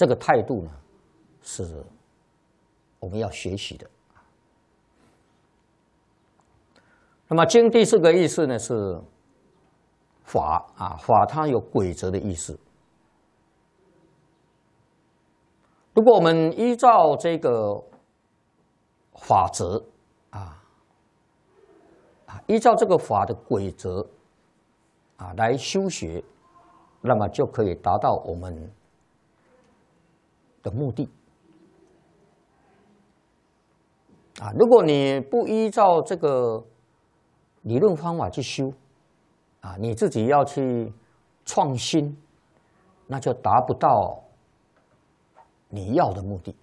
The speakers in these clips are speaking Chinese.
这个态度呢，是我们要学习的。那么经第4个意思呢是法啊，法它有规则的意思。如果我们依照这个法则依照这个法的规则来修学，那么就可以达到我们的目的如果你不依照这个理论方法去修你自己要去创新，那就达不到你要的目的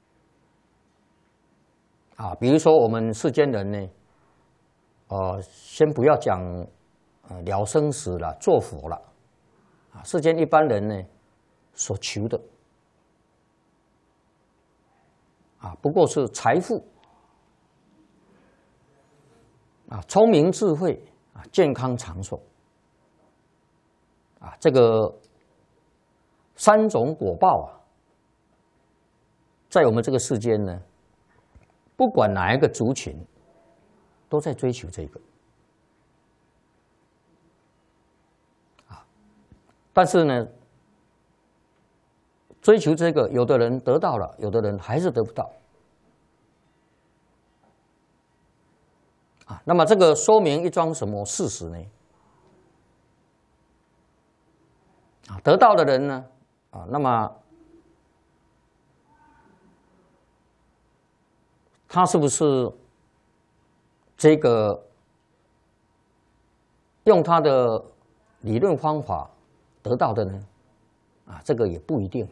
比如说我们世间人呢，先不要讲了生死了，做佛了世间一般人呢所求的不过是财富聪明智慧健康长寿这个3种果报在我们这个世间呢，不管哪一个族群，都在追求这个但是呢，追求这个，有的人得到了，有的人还是得不到那么这个说明一桩什么事实呢？得到的人呢那么他是不是这个用他的理论方法得到的呢？这个也不一定了。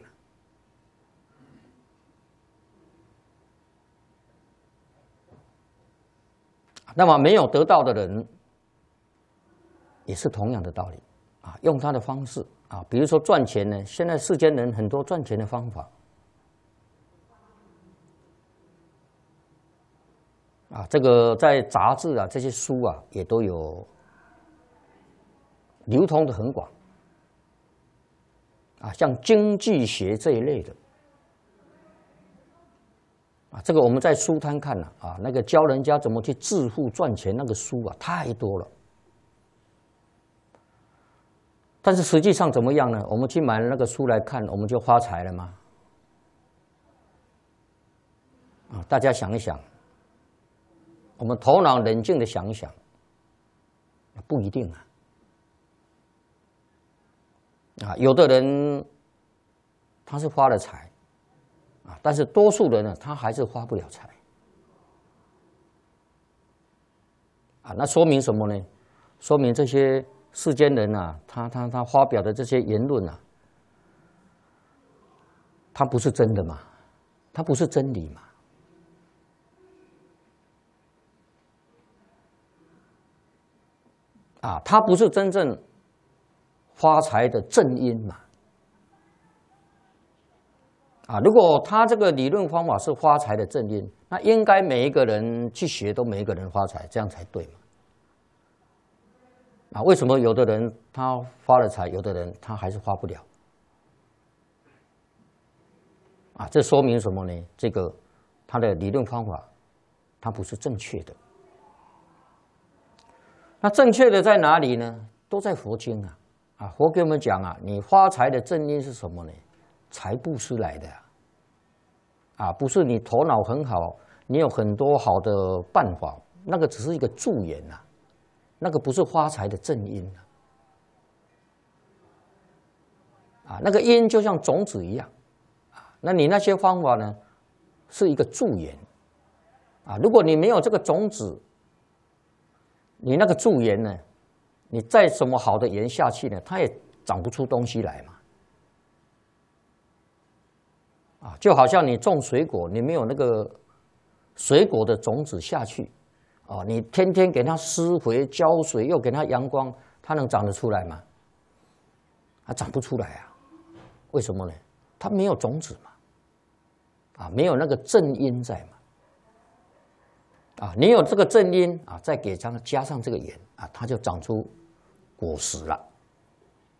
那么没有得到的人，也是同样的道理用他的方式比如说赚钱呢，现在世间人很多赚钱的方法这个在杂志这些书也都有流通的很广像经济学这一类的这个我们在书摊看了那个教人家怎么去致富赚钱那个书太多了。但是实际上怎么样呢？我们去买了那个书来看，我们就发财了吗？大家想一想，我们头脑冷静的想一想，不一定有的人他是发了财但是多数人呢，他还是发不了财那说明什么呢？说明这些世间人他发表的这些言论他不是真的嘛，他不是真理嘛他不是真正发财的正因嘛如果他这个理论方法是发财的正因，那应该每一个人去学都每一个人发财，这样才对嘛为什么有的人他发了财，有的人他还是发不了这说明什么呢？这个他的理论方法他不是正确的。那正确的在哪里呢？都在佛经佛给我们讲你发财的正因是什么呢？财布施来的不是你头脑很好，你有很多好的办法，那个只是一个助言那个不是发财的正因那个因就像种子一样那你那些方法呢，是一个助言如果你没有这个种子，你那个助言呢，你再什么好的言下去呢，它也长不出东西来嘛就好像你种水果，你没有那个水果的种子下去你天天给它施肥浇水，又给它阳光，它能长得出来吗？它长不出来为什么呢？它没有种子嘛没有那个正因在嘛你有这个正因再给它加上这个盐它就长出果实了。